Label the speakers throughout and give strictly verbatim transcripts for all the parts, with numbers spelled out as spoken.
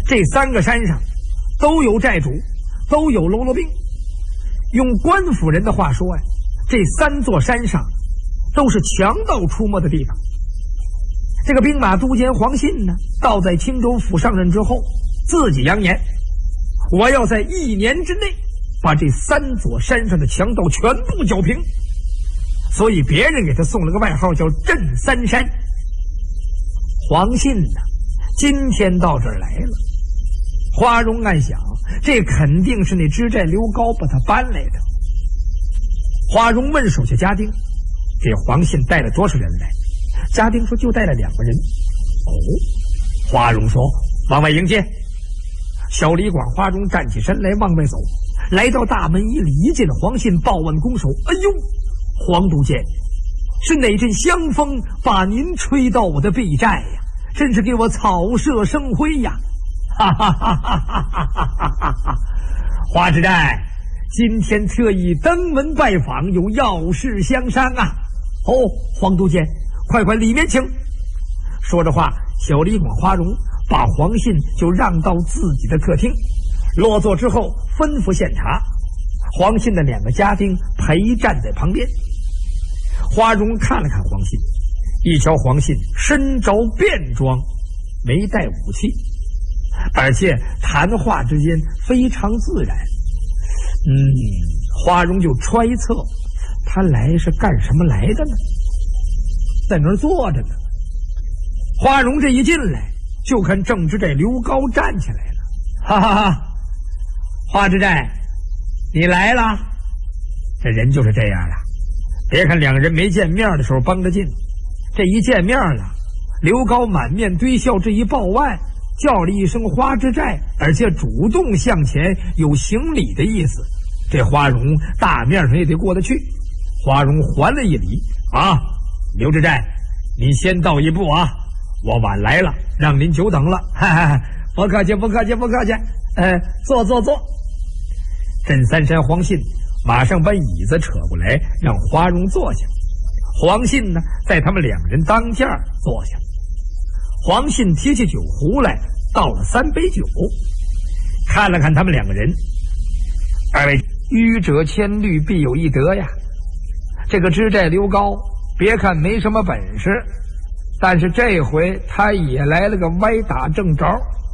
Speaker 1: 这三个山上都有寨主，都有喽啰兵。用官府人的话说呀，这三座山上都是强盗出没的地方。这个兵马都监黄信呢，到在青州府上任之后，自己扬言，我要在一年之内把这三座山上的强盗全部剿平，所以别人给他送了个外号叫镇三山。黄信呢，今天到这儿来了。花荣暗想，这肯定是那知寨刘高把他搬来的。花荣问手下家丁，这黄信带了多少人来？家丁说就带了两个人。哦，花荣说往外迎接。小李广花荣站起身来往外走，来到大门一里，一见黄信抱腕拱手，哎呦，黄都监，是哪阵香风把您吹到我的避寨呀？真是给我草舍生辉呀！哈哈哈哈哈哈哈哈！花知寨今天特意登门拜访，有要事相商啊！哦，黄都监，快快里面请。说着话，小李广花荣把黄信就让到自己的客厅，落座之后吩咐献茶。黄信的两个家丁陪站在旁边。花荣看了看黄信，一瞧黄信身着便装，没带武器，而且谈话之间非常自然。嗯，花荣就揣测他来是干什么来的呢？在那儿坐着呢。花荣这一进来，就看正知寨刘高站起来了。哈哈哈，花知寨，你来了。这人就是这样了。别看两个人没见面的时候帮着进，这一见面了，刘高满面堆笑，这一抱腕叫了一声花知寨，而且主动向前有行礼的意思。这花荣大面上也得过得去。花荣还了一礼，啊，刘知寨，您先到一步啊，我晚来了，让您久等了。哈哈，不客气不客气不客气。呃，坐坐坐。镇三山黄信马上把椅子扯过来，让花荣坐下。黄信呢，在他们两人当间坐下。黄信提起酒壶来，倒了三杯酒，看了看他们两个人，二位愚者千虑，必有一得呀。这个知寨刘高，别看没什么本事，但是这回他也来了个歪打正着。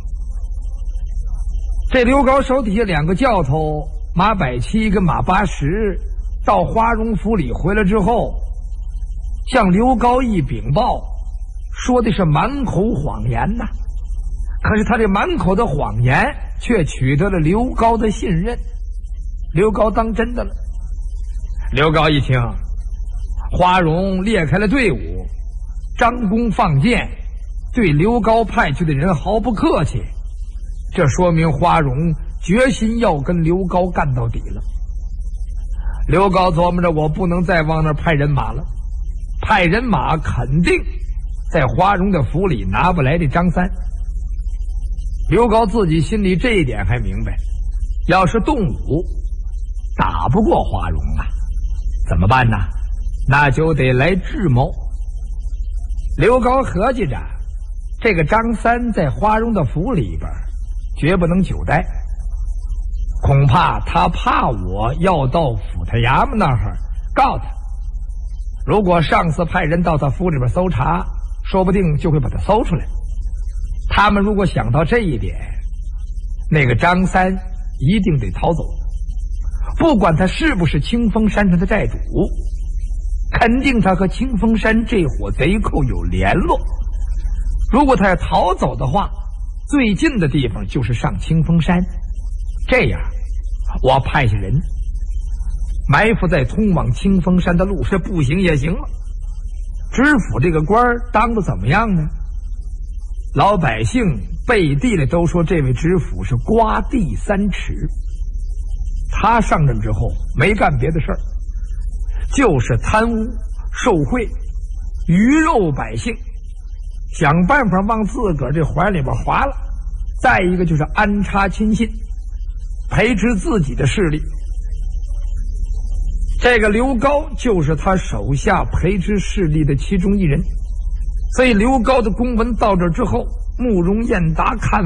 Speaker 1: 这刘高手底下两个教头马百七跟马八十到花荣府里回来之后，向刘高一禀报，说的是满口谎言呐。可是他这满口的谎言却取得了刘高的信任，刘高当真的了。刘高一听，花荣裂开了队伍，张弓放箭，对刘高派去的人毫不客气，这说明花荣决心要跟刘高干到底了。刘高琢磨着，我不能再往那儿派人马了，派人马肯定在花荣的府里拿不来这张三。刘高自己心里这一点还明白，要是动武打不过花荣啊，怎么办呢？那就得来智谋。刘高合计着，这个张三在花荣的府里边绝不能久待，恐怕他怕我要到府太衙门那儿告他。如果上司派人到他府里边搜查，说不定就会把他搜出来。他们如果想到这一点，那个张三一定得逃走，不管他是不是清风山上的寨主，肯定他和清风山这伙贼寇有联络。如果他要逃走的话，最近的地方就是上清风山。这样我派下人埋伏在通往清风山的路，是步行也行了。知府这个官当得怎么样呢？老百姓背地里都说这位知府是刮地三尺。他上任之后没干别的事儿，就是贪污受贿，鱼肉百姓，想办法往自个儿这怀里边划了。再一个就是安插亲信，培植自己的势力。这个刘高就是他手下培植势力的其中一人。所以刘高的公文到这之后，慕容彦达看